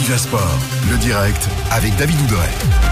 Viva Sport, le direct avec David Ouderet.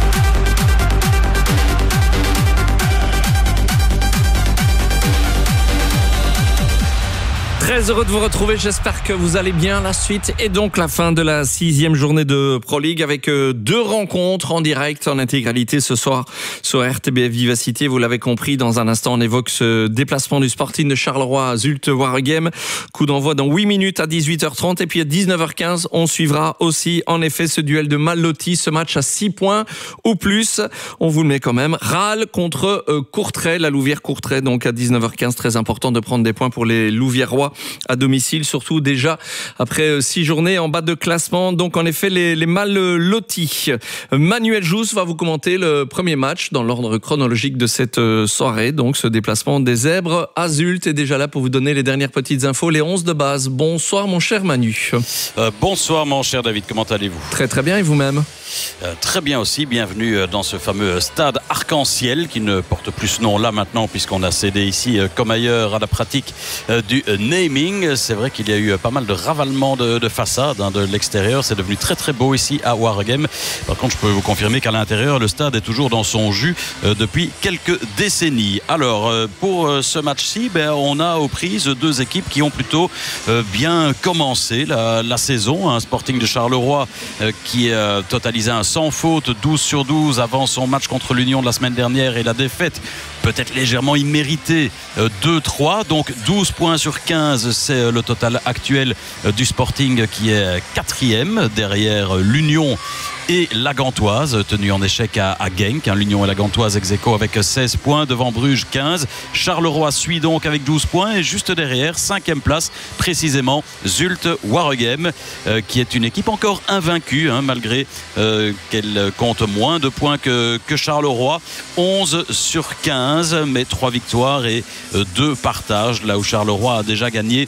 Très heureux de vous retrouver, j'espère que vous allez bien. La suite et donc la fin de la 6e journée de Pro League avec 2 rencontres en direct en intégralité ce soir sur RTBF Vivacité. Vous l'avez compris, dans un instant on évoque ce déplacement du Sporting de Charleroi à Zulte Waregem. Coup d'envoi dans 8 minutes à 18h30 et puis à 19h15 on suivra aussi en effet ce duel de mal lotis, ce match à 6 points ou plus. On vous le met quand même. Râle contre Courtrai, la Louvière-Courtrai, donc à 19h15. Très important de prendre des points pour les Louviérois à domicile, surtout déjà après 6 journées en bas de classement. Donc en effet les mal lotis. Manuel Jousse va vous commenter le premier match dans l'ordre chronologique de cette soirée, donc ce déplacement des Zèbres à Zulte est déjà là pour vous donner les dernières petites infos, les 11 de base. Bonsoir mon cher Manu. Bonsoir mon cher David, comment allez-vous? Très très bien, et vous-même? Très bien aussi, bienvenue dans ce fameux stade Arc-en-Ciel qui ne porte plus ce nom là maintenant puisqu'on a cédé ici comme ailleurs à la pratique du naming. C'est vrai qu'il y a eu pas mal de ravalement de façade de l'extérieur, c'est devenu très très beau ici à Waregem. Par contre je peux vous confirmer qu'à l'intérieur le stade est toujours dans son jus depuis quelques décennies. Alors pour ce match-ci, on a aux prises 2 équipes qui ont plutôt bien commencé la saison. Un Sporting de Charleroi qui totalise un sans faute 12/12 avant son match contre l'Union de la semaine dernière et la défaite peut-être légèrement imméritée 2-3, donc 12 points sur 15, c'est le total actuel du Sporting qui est 4e derrière l'Union et la Gantoise, tenue en échec à Genk. L'Union et la Gantoise ex-aequo avec 16 points, devant Bruges 15. Charleroi suit donc avec 12 points et juste derrière, 5e place, précisément Zulte Waregem, qui est une équipe encore invaincue, malgré qu'elle compte moins de points que Charleroi. 11 sur 15, mais 3 victoires et 2 partages, là où Charleroi a déjà gagné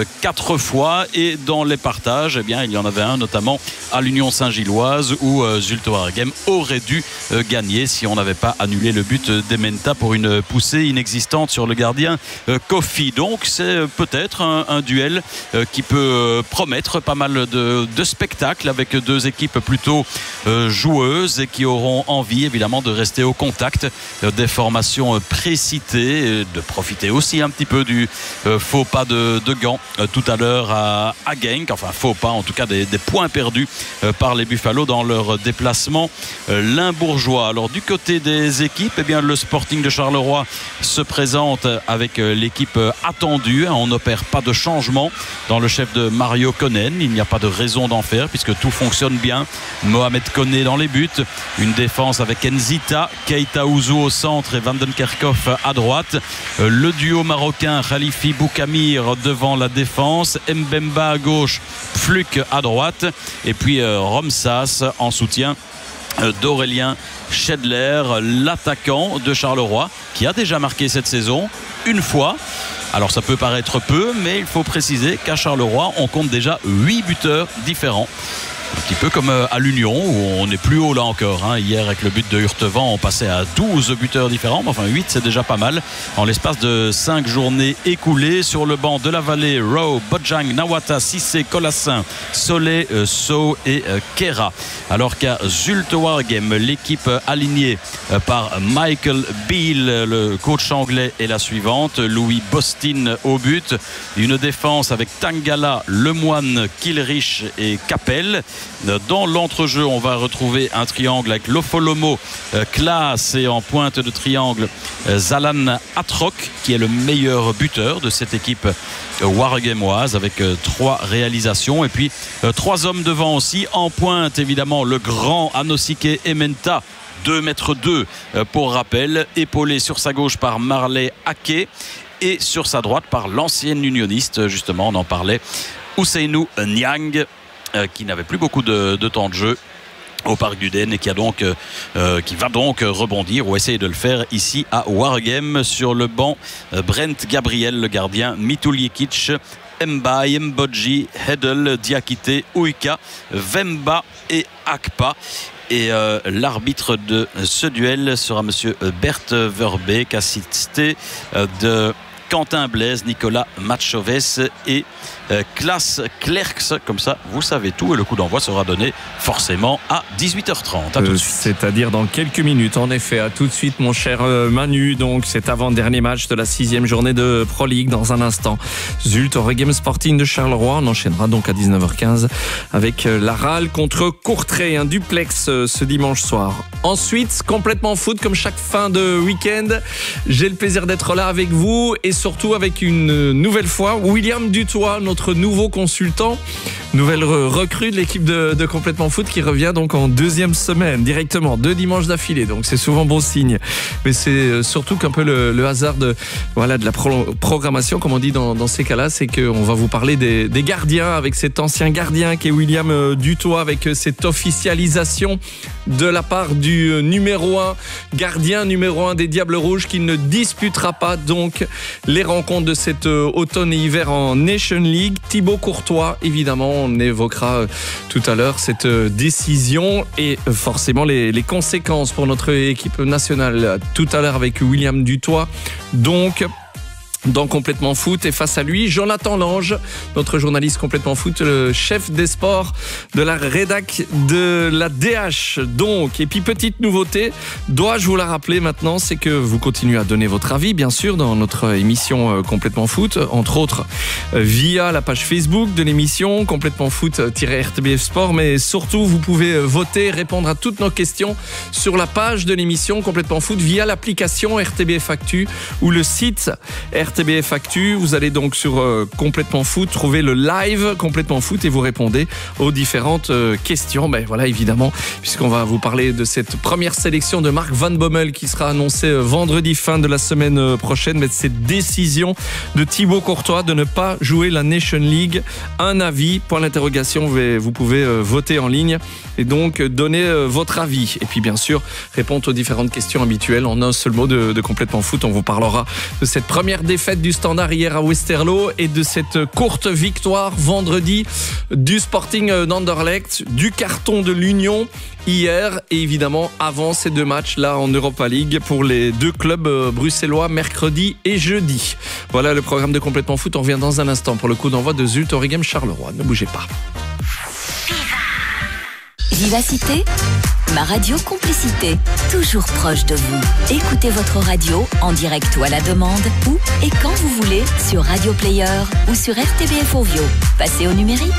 4 fois. Et dans les partages, il y en avait un notamment à l'Union Saint-Gilloise où Zulte Waregem aurait dû gagner si on n'avait pas annulé le but d'Ementa pour une poussée inexistante sur le gardien Kofi. Donc c'est peut-être un duel qui peut promettre pas mal de spectacles avec 2 équipes plutôt joueuses et qui auront envie évidemment de rester au contact des formations précitées, de profiter aussi un petit peu du faux pas de Gand tout à l'heure à Genk, enfin faux pas en tout cas des points perdus par les Buffalo dans leur déplacement limbourgeois. Alors du côté des équipes, le Sporting de Charleroi se présente avec l'équipe attendue. On n'opère pas de changement dans le chef de Mario Konen. Il n'y a pas de raison d'en faire puisque tout fonctionne bien. Mohamed Koné dans les buts, une défense avec Nzita, Keita Ouzou au centre et Vandenkerkhoff à droite. Le duo marocain Khalifi Boukamir devant la défense, Mbemba à gauche, Fluck à droite et puis Romsas en soutien d'Aurélien Schedler, l'attaquant de Charleroi qui a déjà marqué cette saison une fois. Alors ça peut paraître peu, mais il faut préciser qu'à Charleroi on compte déjà 8 buteurs différents. Un petit peu comme à l'Union où on est plus haut là encore. Hier avec le but de Hurtevant on passait à 12 buteurs différents, mais enfin 8 c'est déjà pas mal. En l'espace de 5 journées écoulées, sur le banc de la Vallée, Rowe, Bojang, Nawata, Sissé, Colassin, Solé, So et Kera. Alors qu'à Zulte Waregem, l'équipe alignée par Michael Beale, le coach anglais, est la suivante. Louis Bostin au but. Une défense avec Tangala, Lemoine, Kilrich et Capel. Dans l'entrejeu, on va retrouver un triangle avec Lofolomo, Klaas et en pointe de triangle Zalan Atrok qui est le meilleur buteur de cette équipe waregemoise avec 3 réalisations et puis 3 hommes devant aussi. En pointe évidemment le grand Anosike Ementa, 2,2 m pour rappel, épaulé sur sa gauche par Marley Ake et sur sa droite par l'ancienne unioniste, justement on en parlait, Ousseinou Niang, qui n'avait plus beaucoup de temps de jeu au Parc du Den et qui va donc rebondir ou essayer de le faire ici à Waregem. Sur le banc, Brent Gabriel, le gardien, Mituljikic, Mbaye, Mbodji, Hedel, Diakité, Uika, Vemba et Akpa. Et l'arbitre de ce duel sera monsieur Bert Verbeek, assisté de Quentin Blaise, Nicolas Matchoves et Klaas Klerks. Comme ça, vous savez tout. Et le coup d'envoi sera donné forcément à 18h30. À tout de suite. C'est-à-dire dans quelques minutes. En effet, à tout de suite, mon cher Manu. Donc, c'est avant-dernier match de la 6e journée de Pro League. Dans un instant, Zulte Waregem Sporting de Charleroi. On enchaînera donc à 19h15 avec l'Aral contre Courtrai. Un duplex ce dimanche soir. Ensuite, complètement foot, comme chaque fin de week-end. J'ai le plaisir d'être là avec vous et surtout avec une nouvelle fois William Dutoit, notre nouveau consultant, nouvelle recrue de l'équipe de Complètement Foot qui revient donc en deuxième semaine directement, 2 dimanches d'affilée, donc c'est souvent bon signe. Mais c'est surtout qu'un peu le hasard de la programmation, comme on dit dans ces cas-là, c'est qu'on va vous parler des gardiens avec cet ancien gardien qui est William Dutoit, avec cette officialisation de la part du gardien numéro 1 des Diables Rouges, qui ne disputera pas donc les rencontres de cet automne et hiver en Nation League. Thibaut Courtois, évidemment, on évoquera tout à l'heure cette décision et forcément les conséquences pour notre équipe nationale tout à l'heure avec William Dutoit. Donc, dans Complètement Foot, et face à lui, Jonathan Lange, notre journaliste Complètement Foot, le chef des sports de la rédac de la DH. Donc, et puis petite nouveauté, dois-je vous la rappeler maintenant, c'est que vous continuez à donner votre avis, bien sûr, dans notre émission Complètement Foot, entre autres via la page Facebook de l'émission Complètement Foot-RTBF Sport, mais surtout vous pouvez voter, répondre à toutes nos questions sur la page de l'émission Complètement Foot via l'application RTBF Actu ou le site RTBF Actu. Vous allez donc sur Complètement Foot, trouver le live Complètement Foot et vous répondez aux différentes questions. Ben voilà, évidemment, puisqu'on va vous parler de cette première sélection de Mark Van Bommel qui sera annoncée vendredi fin de la semaine prochaine, mais cette décision de Thibaut Courtois de ne pas jouer la Nation League. Un avis, point d'interrogation, vous pouvez voter en ligne et donc donner votre avis. Et puis bien sûr, répondre aux différentes questions habituelles en un seul mot de Complètement Foot. On vous parlera de cette première défaite du Standard hier à Westerlo et de cette courte victoire vendredi du Sporting d'Anderlecht, du carton de l'Union hier et évidemment avant ces 2 matchs là en Europa League pour les 2 clubs bruxellois mercredi et jeudi. Voilà le programme de Complètement Foot. On revient dans un instant pour le coup d'envoi de Zulte Waregem Charleroi. Ne bougez pas. Vivacité, ma radio complicité, toujours proche de vous. Écoutez votre radio en direct ou à la demande, où et quand vous voulez, sur Radio Player ou sur RTBF Ovio. Passez au numérique.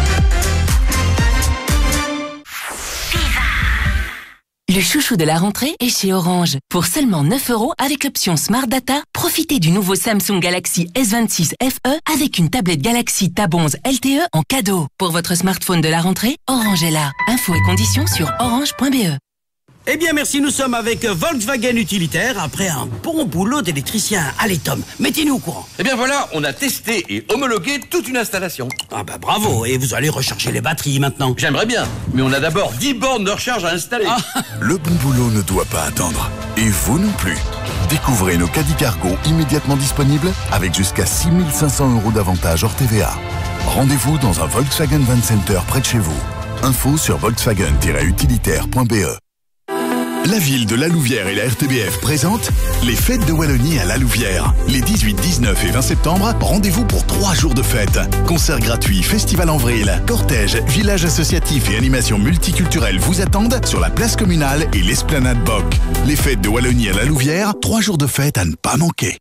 Le chouchou de la rentrée est chez Orange. Pour seulement 9 € avec l'option Smart Data, profitez du nouveau Samsung Galaxy S26 FE avec une tablette Galaxy Tab 11 LTE en cadeau. Pour votre smartphone de la rentrée, Orange est là. Infos et conditions sur orange.be. Eh bien merci, nous sommes avec Volkswagen Utilitaire après un bon boulot d'électricien. Allez Tom, mettez-nous au courant. Eh bien voilà, on a testé et homologué toute une installation. Ah bah bravo, et vous allez recharger les batteries maintenant. J'aimerais bien, mais on a d'abord 10 bornes de recharge à installer. Le bon boulot ne doit pas attendre. Et vous non plus. Découvrez nos caddies cargo immédiatement disponibles avec jusqu'à 6 500 € d'avantages hors TVA. Rendez-vous dans un Volkswagen Van Center près de chez vous. Info sur volkswagen-utilitaire.be. La ville de La Louvière et la RTBF présentent les fêtes de Wallonie à La Louvière. Les 18, 19 et 20 septembre, rendez-vous pour 3 jours de fête. Concerts gratuits, festival en vrille, cortège, village associatif et animations multiculturelles vous attendent sur la place communale et l'esplanade Boc. Les fêtes de Wallonie à La Louvière, 3 jours de fête à ne pas manquer.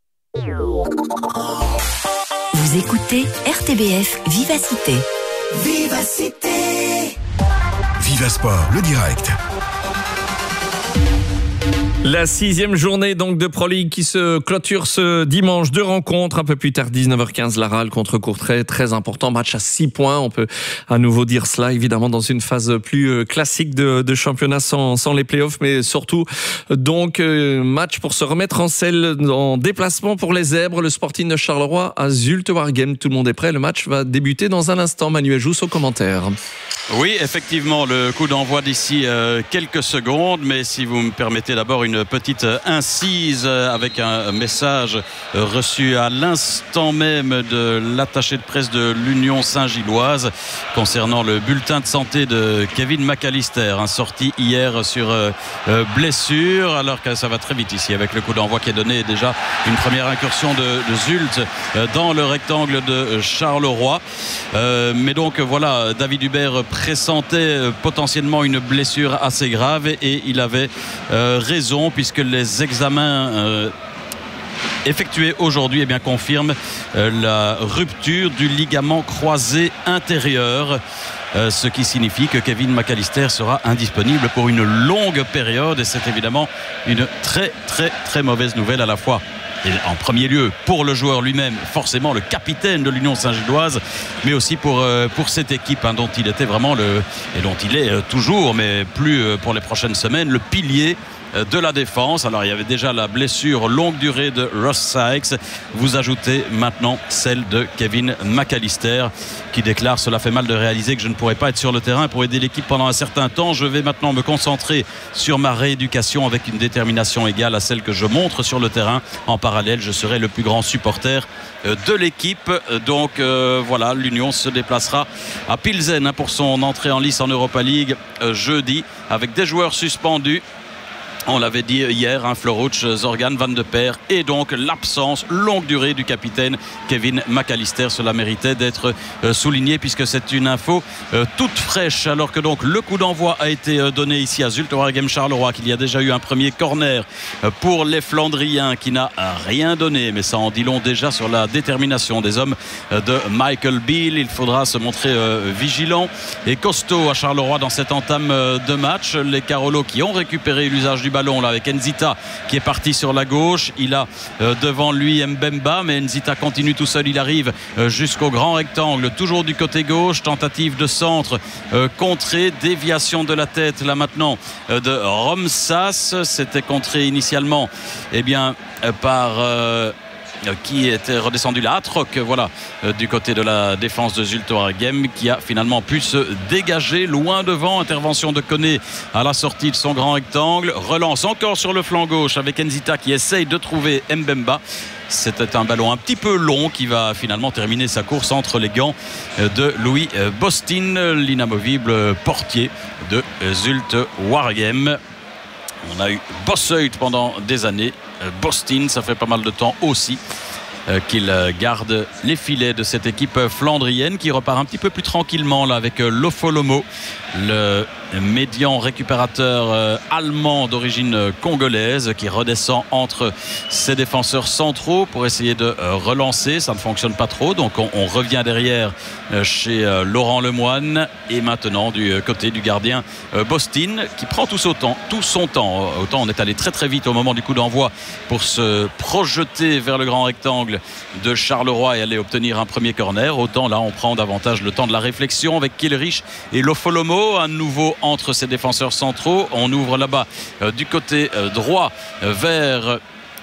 Vous écoutez RTBF Vivacité. Vivacité. Vivasport, le direct. La 6e journée donc de Pro League qui se clôture ce dimanche. 2 rencontres, un peu plus tard 19h15, l'Aral contre Courtrai, très important, match à 6 points, on peut à nouveau dire cela évidemment dans une phase plus classique de championnat sans les playoffs, mais surtout donc match pour se remettre en selle en déplacement pour les Zèbres, le Sporting de Charleroi à Zulte Waregem. Tout le monde est prêt, le match va débuter dans un instant. Manuel Jousse au commentaire. Oui, effectivement, le coup d'envoi d'ici quelques secondes, mais si vous me permettez d'abord une petite incise avec un message reçu à l'instant même de l'attaché de presse de l'Union Saint-Gilloise concernant le bulletin de santé de Kevin McAllister, sorti hier sur blessure, alors que ça va très vite ici avec le coup d'envoi qui est donné, déjà une première incursion de Zult dans le rectangle de Charleroi. Mais donc voilà, David Hubert pressentait potentiellement une blessure assez grave et il avait raison, puisque les examens effectués aujourd'hui confirment la rupture du ligament croisé intérieur. Ce qui signifie que Kevin McAllister sera indisponible pour une longue période, et c'est évidemment une très très très mauvaise nouvelle à la fois. Et en premier lieu pour le joueur lui-même, forcément le capitaine de l'Union Saint-Gilloise, mais aussi pour cette équipe dont il était vraiment et dont il est toujours, mais plus pour les prochaines semaines, le pilier de la défense. Alors il y avait déjà la blessure longue durée de Ross Sykes, vous ajoutez maintenant celle de Kevin McAllister qui déclare: cela fait mal de réaliser que je ne pourrai pas être sur le terrain pour aider l'équipe pendant un certain temps. Je vais maintenant me concentrer sur ma rééducation avec une détermination égale à celle que je montre sur le terrain. En parallèle, je serai le plus grand supporter de l'équipe. Donc voilà, l'Union se déplacera à Pilsen pour son entrée en lice en Europa League jeudi, avec des joueurs suspendus. On l'avait dit hier, Floruch, Zorgan, Van de Perre, et donc l'absence longue durée du capitaine Kevin McAllister. Cela méritait d'être souligné, puisque c'est une info toute fraîche, alors que donc le coup d'envoi a été donné ici à Zulte Waregem Charleroi, qu'il y a déjà eu un premier corner pour les Flandriens qui n'a rien donné, mais ça en dit long déjà sur la détermination des hommes de Michael Beale. Il faudra se montrer vigilant et costaud à Charleroi dans cette entame de match. Les Carolos qui ont récupéré l'usage du ballon là, avec Nzita qui est parti sur la gauche. Il a devant lui Mbemba, mais Nzita continue tout seul. Il arrive jusqu'au grand rectangle, toujours du côté gauche. Tentative de centre contrée, déviation de la tête là maintenant de Romsas. C'était contré initialement par qui était redescendu là, Atroc, voilà, du côté de la défense de Zulte Waregem, qui a finalement pu se dégager loin devant. Intervention de Koné à la sortie de son grand rectangle. Relance encore sur le flanc gauche avec Nzita qui essaye de trouver Mbemba. C'était un ballon un petit peu long qui va finalement terminer sa course entre les gants de Louis Bostin, l'inamovible portier de Zulte Waregem. On a eu Bosseuil pendant des années. Bostin, ça fait pas mal de temps aussi qu'il garde les filets de cette équipe flandrienne, qui repart un petit peu plus tranquillement là avec Lofolomo, le médian récupérateur allemand d'origine congolaise, qui redescend entre ses défenseurs centraux pour essayer de relancer. Ça ne fonctionne pas trop, donc on revient derrière chez Laurent Lemoine, et maintenant du côté du gardien Bostin, qui prend tout son temps. Autant on est allé très très vite au moment du coup d'envoi pour se projeter vers le grand rectangle de Charleroi et aller obtenir un premier corner, autant là on prend davantage le temps de la réflexion avec Kilrich et Lofolomo à nouveau entre ses défenseurs centraux. On ouvre là-bas du côté droit vers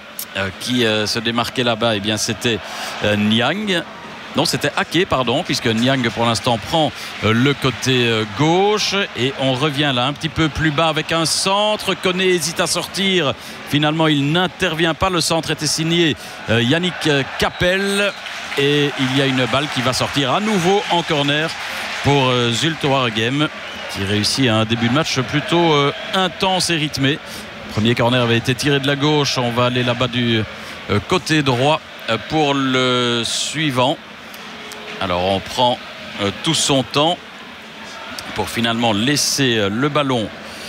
qui se démarquait là-bas, c'était Niang. Non, c'était Ake, pardon, puisque Niang pour l'instant prend le côté gauche, et on revient là un petit peu plus bas avec un centre. Koné hésite à sortir, finalement il n'intervient pas. Le centre était signé Yannick Capel, et il y a une balle qui va sortir à nouveau en corner pour Zulte Waregem, qui réussit un début de match plutôt intense et rythmé. Le premier corner avait été tiré de la gauche. On va aller là-bas du côté droit pour le suivant. Alors on prend tout son temps pour finalement laisser le ballon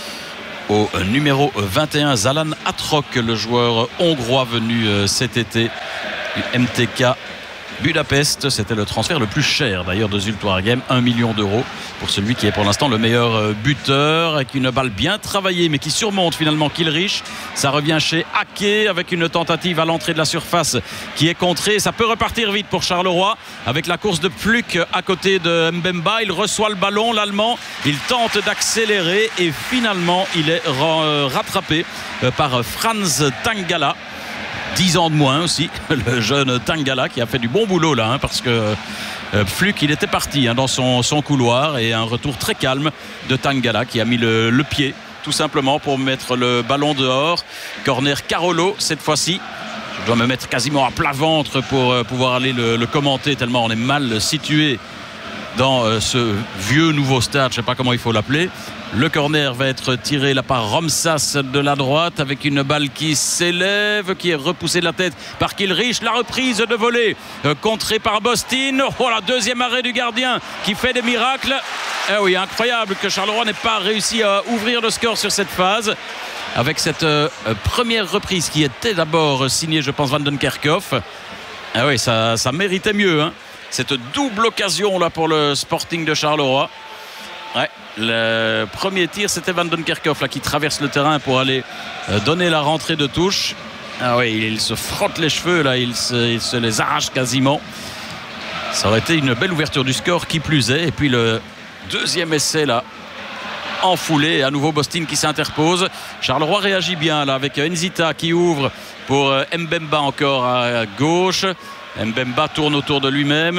au numéro 21, Zalan Atroc, le joueur hongrois venu cet été du MTK Budapest. C'était le transfert le plus cher d'ailleurs de Zulte Waregem, 1 million d'euros pour celui qui est pour l'instant le meilleur buteur, avec une balle bien travaillée mais qui surmonte finalement Kilrich. Ça revient chez Ake avec une tentative à l'entrée de la surface qui est contrée. Ça peut repartir vite pour Charleroi avec la course de Pluck à côté de Mbemba. Il reçoit le ballon, l'Allemand, il tente d'accélérer et finalement il est rattrapé par Franz Tangala. 10 ans de moins aussi, le jeune Tangala, qui a fait du bon boulot là, parce que Fluke, il était parti dans son couloir, et un retour très calme de Tangala qui a mis le pied tout simplement pour mettre le ballon dehors. Corner Carolo cette fois-ci. Je dois me mettre quasiment à plat ventre pour pouvoir aller le commenter, tellement on est mal situé dans ce vieux nouveau stade, je ne sais pas comment il faut l'appeler. Le corner va être tiré là par Romsas de la droite, avec une balle qui s'élève, qui est repoussée de la tête par Kilrich. La reprise de volée contrée par Bostin. Oh, la deuxième arrêt du gardien qui fait des miracles. Eh oui, incroyable que Charleroi n'ait pas réussi à ouvrir le score sur cette phase, avec cette première reprise qui était d'abord signée, je pense, Van den Kerkhoff. Ah oui, ça méritait mieux, cette double occasion là pour le Sporting de Charleroi. Ouais, le premier tir, c'était Van den Kerkhoff là, qui traverse le terrain pour aller donner la rentrée de touche. Ah oui, il se frotte les cheveux là, il se les arrache quasiment. Ça aurait été une belle ouverture du score, qui plus est. Et puis le deuxième essai là, en foulée, à nouveau Bostin qui s'interpose. Charleroi réagit bien là, avec Nzita qui ouvre pour Mbemba encore à gauche. Mbemba tourne autour de lui-même,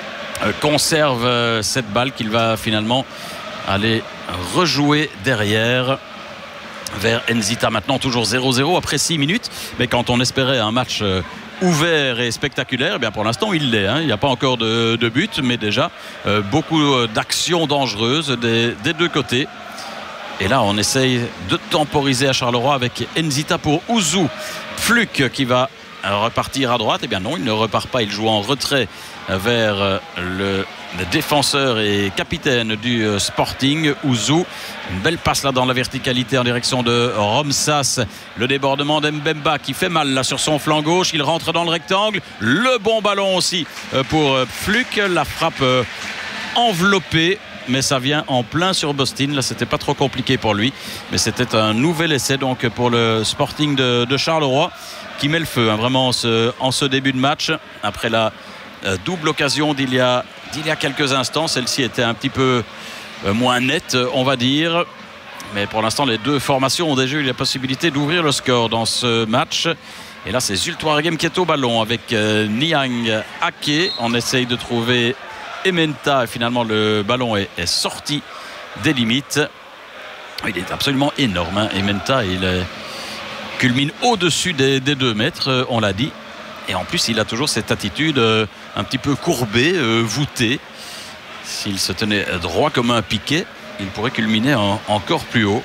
conserve cette balle qu'il va finalement aller rejouer derrière vers Nzita. Maintenant toujours 0-0 après 6 minutes, mais quand on espérait un match ouvert et spectaculaire, eh bien pour l'instant il l'est, il n'y a pas encore de but, mais déjà beaucoup d'actions dangereuses des deux côtés. Et là on essaye de temporiser à Charleroi avec Nzita pour Ouzou. Fluke qui va repartir à droite. Eh bien non, il ne repart pas, il joue en retrait vers le défenseur et capitaine du Sporting, Ouzou. Une belle passe là dans la verticalité en direction de Romsas. Le débordement d'Mbemba qui fait mal là sur son flanc gauche, il rentre dans le rectangle. Le bon ballon aussi pour Fluke. La frappe enveloppée, mais ça vient en plein sur Bostin. Là c'était pas trop compliqué pour lui, mais c'était un nouvel essai donc pour le Sporting de Charleroi, qui met le feu vraiment en ce début de match, après la double occasion d'il y a quelques instants. Celle-ci était un petit peu moins nette, on va dire, mais pour l'instant les deux formations ont déjà eu la possibilité d'ouvrir le score dans ce match. Et là c'est Zulte Waregem qui est au ballon avec Niang Ake. On essaye de trouver Ementa et finalement le ballon est sorti des limites. Il est absolument énorme, Ementa. Il culmine au-dessus des 2 mètres, on l'a dit. Et en plus, il a toujours cette attitude un petit peu courbée, voûtée. S'il se tenait droit comme un piquet, il pourrait culminer encore plus haut.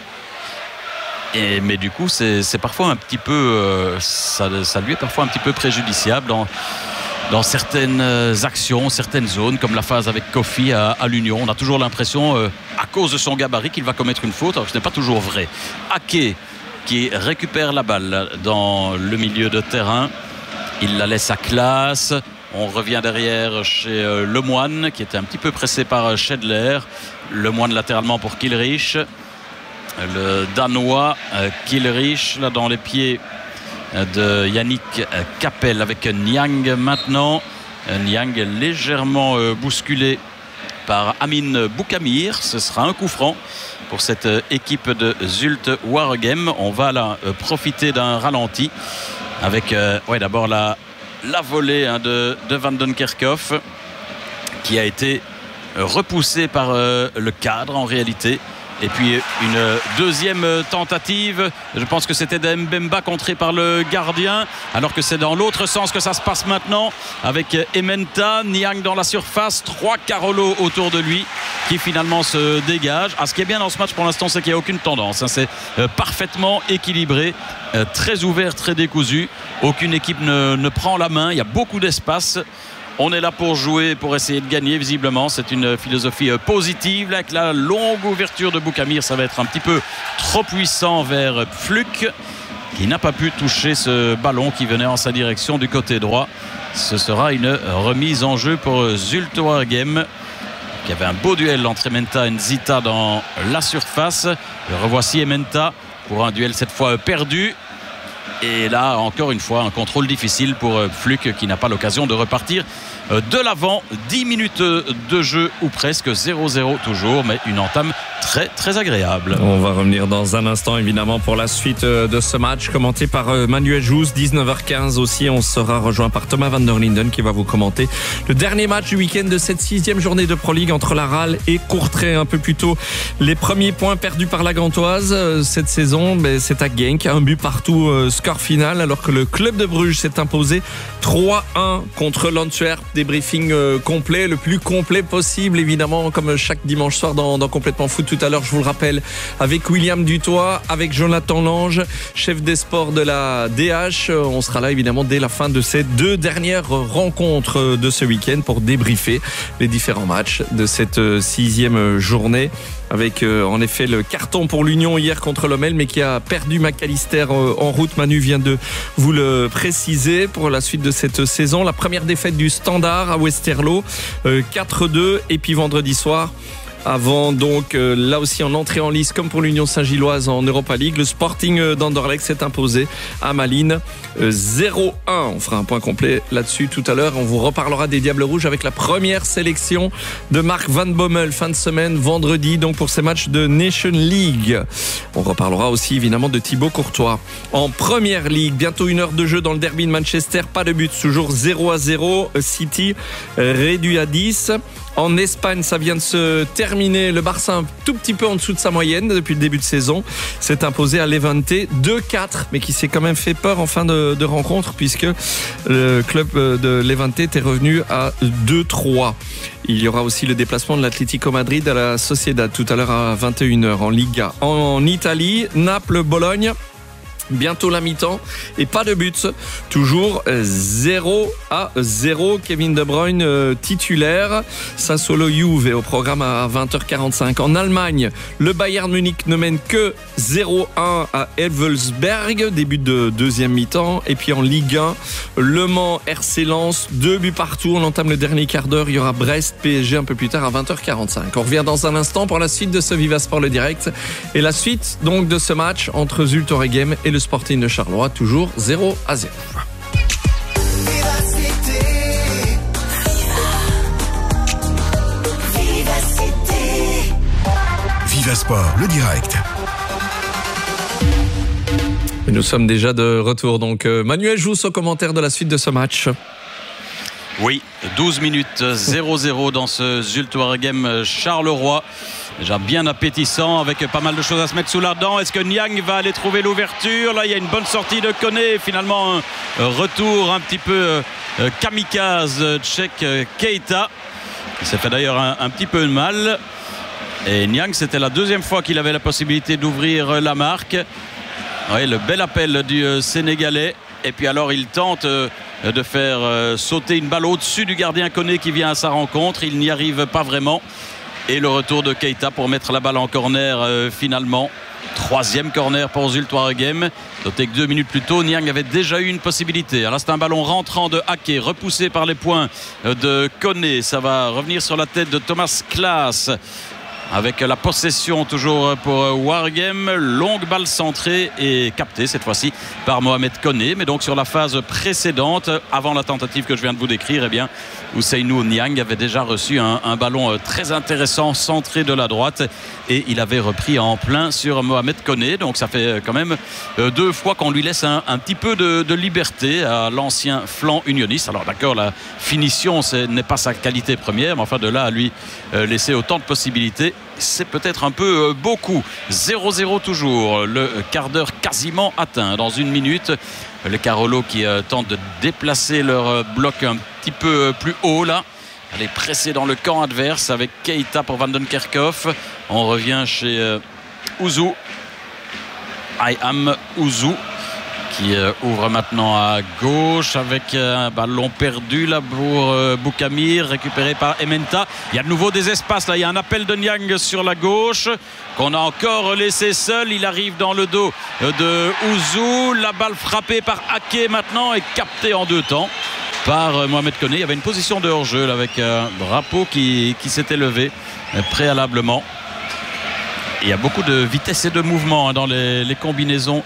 Mais du coup, c'est parfois un petit peu... ça lui est parfois un petit peu préjudiciable dans certaines actions, certaines zones, comme la phase avec Kofi à l'Union. On a toujours l'impression, à cause de son gabarit, qu'il va commettre une faute, alors que ce n'est pas toujours vrai. Ake qui récupère la balle dans le milieu de terrain. Il la laisse à Claas. On revient derrière chez Lemoine, qui était un petit peu pressé par Schedler. Lemoine latéralement pour Kilrich. Le Danois Kilrich, là dans les pieds de Yannick Capel avec Niang maintenant. Niang légèrement bousculé par Amin Boukamir. Ce sera un coup franc pour cette équipe de Zulte Waregem. On va là profiter d'un ralenti avec d'abord la volée de Van den Kerkhoff, qui a été repoussée par le cadre en réalité. Et puis une deuxième tentative, je pense que c'était d'Mbemba contré par le gardien, alors que c'est dans l'autre sens que ça se passe maintenant, avec Ementa, Niang dans la surface, 3 Carolo autour de lui qui finalement se dégagent. Ce qui est bien dans ce match pour l'instant, c'est qu'il n'y a aucune tendance, c'est parfaitement équilibré, très ouvert, très décousu. Aucune équipe ne prend la main, il y a beaucoup d'espace. On est là pour jouer, pour essayer de gagner visiblement. C'est une philosophie positive. Avec la longue ouverture de Boukamir, ça va être un petit peu trop puissant vers Fluke, qui n'a pas pu toucher ce ballon qui venait en sa direction du côté droit. Ce sera une remise en jeu pour Zulte Waregem. Il y avait un beau duel entre Ementa et Nzita dans la surface. Le revoici Ementa pour un duel cette fois perdu. Et là, encore une fois, un contrôle difficile pour Fluke, qui n'a pas l'occasion de repartir de l'avant. 10 minutes de jeu ou presque, 0-0 toujours, mais une entame très très agréable. On va revenir dans un instant évidemment pour la suite de ce match commenté par Manuel Jousse. 19h15 aussi, on sera rejoint par Thomas van der Linden qui va vous commenter le dernier match du week-end de cette 6e journée de Pro League entre la Rale et Courtrai. Un peu plus tôt, les premiers points perdus par la Gantoise cette saison, c'est à Genk, un but partout, score final, alors que le club de Bruges s'est imposé 3-1 contre l'Antwerp. Débriefing complet, le plus complet possible évidemment, comme chaque dimanche soir dans Complètement Foot. Tout à l'heure, je vous le rappelle, avec William Dutoit, avec Jonathan Lange, chef des sports de la DH. On sera là évidemment dès la fin de ces 2 dernières rencontres de ce week-end pour débriefer les différents matchs de cette 6e journée. Avec en effet le carton pour l'Union hier contre Lommel, mais qui a perdu McAllister en route. Manu vient de vous le préciser pour la suite de cette saison. La première défaite du Standard à Westerlo, 4-2. Et puis vendredi soir, avant donc là aussi en entrée en lice comme pour l'Union Saint-Gilloise en Europa League, le Sporting d'Anderlecht s'est imposé à Malines 0-1. On fera un point complet là-dessus tout à l'heure. On vous reparlera des Diables Rouges avec la première sélection de Mark Van Bommel fin de semaine vendredi, donc pour ces matchs de Nation League. On reparlera aussi évidemment de Thibaut Courtois. En Première Ligue, bientôt 1 heure de jeu dans le derby de Manchester, pas de but, toujours 0-0. City réduit à 10. En Espagne, ça vient de se terminer. Le Barça, un tout petit peu en dessous de sa moyenne depuis le début de saison, s'est imposé à Levante 2-4, mais qui s'est quand même fait peur en fin de rencontre, puisque le club de Levante était revenu à 2-3. Il y aura aussi le déplacement de l'Atlético Madrid à la Sociedad tout à l'heure à 21h en Liga. En Italie, Naples-Bologne. Bientôt la mi-temps et pas de but, toujours 0-0. Kevin De Bruyne titulaire. Sassuolo Juve au programme à 20h45. En Allemagne, le Bayern Munich ne mène que 0-1 à Elversberg, début de deuxième mi-temps. Et puis en Ligue 1, Le Mans RC Lens, 2 buts partout. On entame le dernier quart d'heure. Il y aura Brest PSG un peu plus tard à 20h45. On revient dans un instant pour la suite de ce Viva Sport le direct et la suite donc de ce match entre Zulte Waregem et le Sporting de Charleroi, toujours 0-0. Viva Sport, le direct. Et nous sommes déjà de retour. Donc Manuel Jousse au commentaire de la suite de ce match. Oui, 12 minutes 0-0 dans ce Zulte Waregem Charleroi. Déjà bien appétissant avec pas mal de choses à se mettre sous la dent. Est-ce que Niang va aller trouver l'ouverture? Là, il y a une bonne sortie de Koné. Finalement, un retour un petit peu kamikaze tchèque Keita. Il s'est fait d'ailleurs un petit peu de mal. Et Niang, c'était la 2e fois qu'il avait la possibilité d'ouvrir la marque. Oui, le bel appel du Sénégalais. Et puis alors, il tente de faire sauter une balle au-dessus du gardien Koné qui vient à sa rencontre. Il n'y arrive pas vraiment. Et le retour de Keita pour mettre la balle en corner finalement. 3e corner pour Zulte Waregem. Notez que 2 minutes plus tôt, Niang avait déjà eu une possibilité. Alors c'est un ballon rentrant de Ake, repoussé par les poings de Koné. Ça va revenir sur la tête de Thomas Klaas. Avec la possession toujours pour Waregem. Longue balle centrée et captée cette fois-ci par Mohamed Koné. Mais donc sur la phase précédente, avant la tentative que je viens de vous décrire, eh bien, Ousseynou Niang avait déjà reçu un ballon très intéressant centré de la droite et il avait repris en plein sur Mohamed Koné. Donc ça fait quand même 2 fois qu'on lui laisse un petit peu de liberté à l'ancien flanc unioniste. Alors d'accord, la finition n'est pas sa qualité première, mais enfin de là à lui laisser autant de possibilités, c'est peut-être un peu beaucoup. 0-0 toujours, le quart d'heure quasiment atteint dans 1 minute. Les Carolo qui tentent de déplacer leur bloc un petit peu plus haut là. Aller presser dans le camp adverse avec Keita pour Van den Kerkhoff. On revient chez Ouzou. Ayham Ouzou qui ouvre maintenant à gauche avec un ballon perdu là pour Boukamir, récupéré par Ementa. Il y a de nouveau des espaces là, il y a un appel de Niang sur la gauche qu'on a encore laissé seul. Il arrive dans le dos de Ouzou, la balle frappée par Ake maintenant et captée en 2 temps par Mohamed Koné. Il y avait une position de hors-jeu avec un drapeau qui s'était levé préalablement. Il y a beaucoup de vitesse et de mouvement dans les combinaisons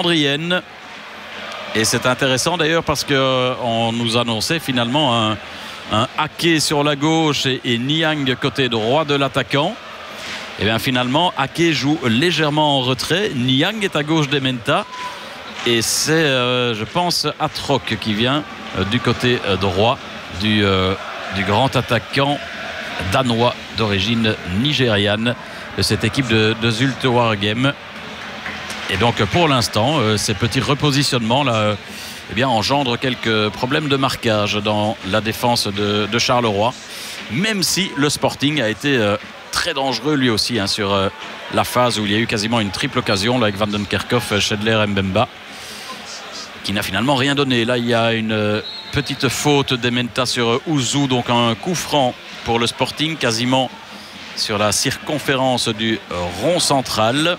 flandriennes. Et c'est intéressant d'ailleurs parce qu'on nous annonçait finalement un Ake sur la gauche et Niang côté droit de l'attaquant. Et bien finalement, Ake joue légèrement en retrait. Niang est à gauche d'Ementa. Et c'est, je pense, Atroc qui vient du côté droit du grand attaquant danois d'origine nigériane de cette équipe de Zulte Waregem. Et donc pour l'instant, ces petits repositionnements là, eh bien, engendrent quelques problèmes de marquage dans la défense de Charleroi. Même si le Sporting a été très dangereux lui aussi sur la phase où il y a eu quasiment une triple occasion là, avec Van den Kerkhoff, Schedler et Mbemba, qui n'a finalement rien donné. Là, il y a une petite faute d'Ementa sur Ouzou, donc un coup franc pour le Sporting, quasiment sur la circonférence du rond central,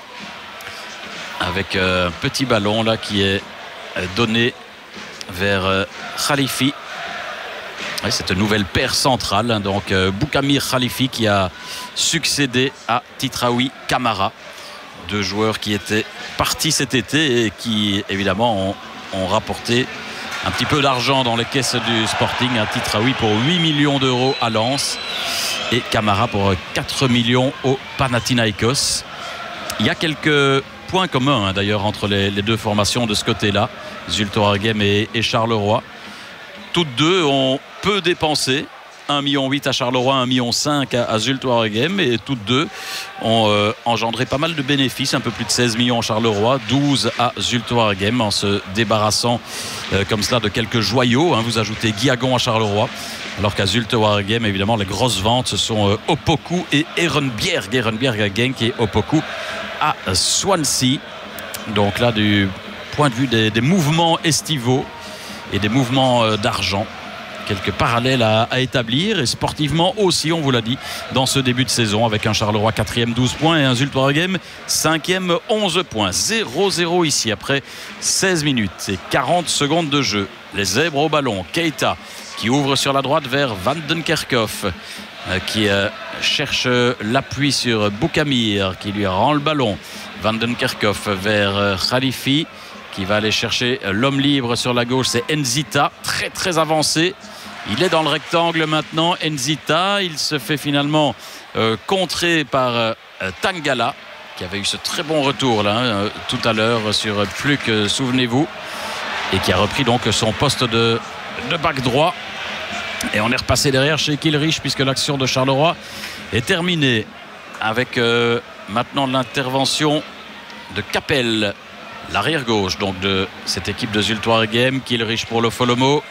avec un petit ballon là qui est donné vers Khalifi. Ouais, cette nouvelle paire centrale, donc Boukamir Khalifi qui a succédé à Titraoui Kamara, deux joueurs qui étaient partis cet été et qui évidemment ont rapporté un petit peu d'argent dans les caisses du Sporting. Un Titraoui pour 8 millions d'euros à Lens et Kamara pour 4 millions au Panathinaikos. Il y a quelques points communs d'ailleurs entre les deux formations de ce côté-là, Zulte Waregem et Charleroi. Toutes deux ont peu dépensé, 1,8 million à Charleroi, 1,5 million à Zulte Waregem, et toutes deux ont engendré pas mal de bénéfices, un peu plus de 16 millions à Charleroi, 12 à Zulte Waregem, en se débarrassant comme cela de quelques joyaux. Vous ajoutez Guiagon à Charleroi, alors qu'à Zulte Waregem, évidemment, les grosses ventes, ce sont Opoku et Ehrenbjerg à Genk et Opoku à Swansea. Donc là, du point de vue des mouvements estivaux et des mouvements d'argent, quelques parallèles à établir, et sportivement aussi, on vous l'a dit, dans ce début de saison, avec un Charleroi 4e 12 points et un Zulte Waregem 5e 11 points. 0-0 ici après 16 minutes et 40 secondes de jeu. Les Zèbres au ballon, Keita qui ouvre sur la droite vers Van den Kerkhoff, qui cherche l'appui sur Boukamir qui lui rend le ballon. Van den Kerkhoff vers Khalifi qui va aller chercher l'homme libre sur la gauche, c'est Nzita, très très avancé. Il est dans le rectangle maintenant, Nzita. Il se fait finalement contrer par Tangala, qui avait eu ce très bon retour là, tout à l'heure sur Pluk, souvenez-vous, et qui a repris donc son poste de back droit. Et on est repassé derrière chez Kilrich, puisque l'action de Charleroi est terminée, avec maintenant l'intervention de Capel, l'arrière gauche donc de cette équipe de Zulte Waregem. Kilrich pour Lofolomo.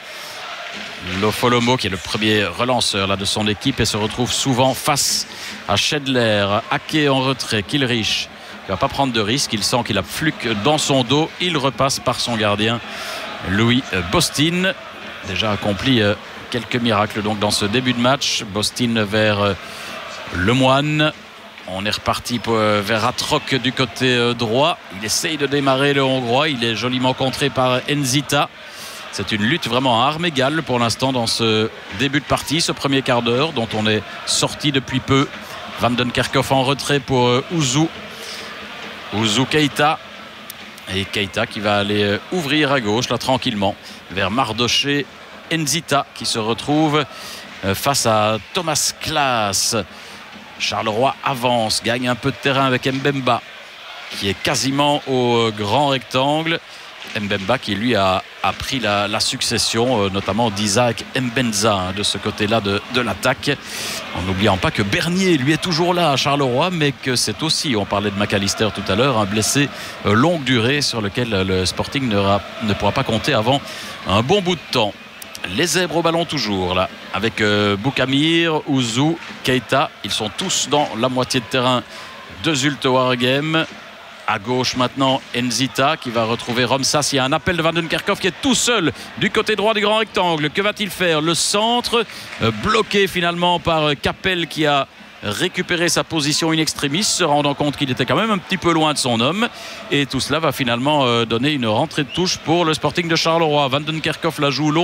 Lofolomo qui est le premier relanceur là, de son équipe, et se retrouve souvent face à Schedler. Ake en retrait, Kilrich qui ne va pas prendre de risque, il sent qu'il a Pluk dans son dos, il repasse par son gardien Louis Bostin, déjà accompli quelques miracles donc dans ce début de match. Bostin vers Lemoine. On est reparti vers Atroc du côté droit. Il essaye de démarrer le Hongrois. Il est joliment contré par Nzita. C'est une lutte vraiment à armes égales pour l'instant dans ce début de partie, ce premier quart d'heure dont on est sorti depuis peu. Van den Kerkhoff en retrait pour Ouzou. Ouzou Keita. Et Keita qui va aller ouvrir à gauche là tranquillement vers Mardoché. Nzita qui se retrouve face à Thomas Klaas. Charleroi avance, gagne un peu de terrain avec Mbemba qui est quasiment au grand rectangle. Mbemba qui lui a pris la succession notamment d'Isaac Mbenza de ce côté-là de l'attaque, en n'oubliant pas que Bernier lui est toujours là à Charleroi, mais que c'est aussi, on parlait de McAllister tout à l'heure, un blessé longue durée sur lequel le Sporting ne pourra pas compter avant un bon bout de temps. Les Zèbres au ballon toujours là, avec Boukamir, Ouzou, Keita. Ils sont tous dans la moitié de terrain de Zulte Waregem. À gauche maintenant Nzita qui va retrouver Romsas. Il y a un appel de Van den Kerkhoff qui est tout seul du côté droit du grand rectangle. Que va-t-il faire? Le centre bloqué finalement par Capel qui a récupéré sa position in extremis, se rendant compte qu'il était quand même un petit peu loin de son homme, et tout cela va finalement donner une rentrée de touche pour le Sporting de Charleroi. Van den Kerkhoff la joue long.